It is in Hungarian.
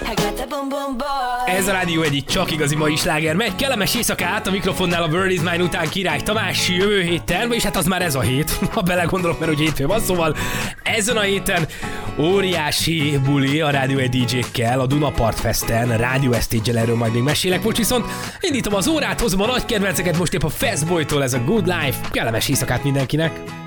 Ez a Rádió Egy csak igazi mai sláger megy. Kellemes éjszakát a mikrofonnál a World is Mine után Király Tamás jövő héten, és hát az már ez a hét, ha belegondolok, mert hogy hétfő van, szóval ezen a héten óriási buli a Rádió Egy DJ-kkel a Dunapart Festen, Rádió Estage-el, erről majd még mesélek. Most viszont indítom az órát, hozom a nagy kedvenceket, most épp a Fastboy-tól ez a Good Life. Kellemes éjszakát mindenkinek!